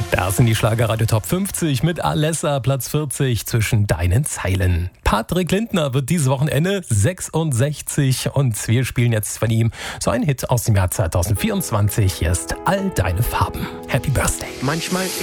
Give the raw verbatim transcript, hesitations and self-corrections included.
Das sind die Schlagerradio Top fünfzig mit Alessa, Platz vierzig zwischen deinen Zeilen. Patrick Lindner wird dieses Wochenende sechsundsechzig und wir spielen jetzt von ihm so einen Hit aus dem Jahr zwanzig vierundzwanzig. Hier ist All deine Farben. Happy Birthday. Manchmal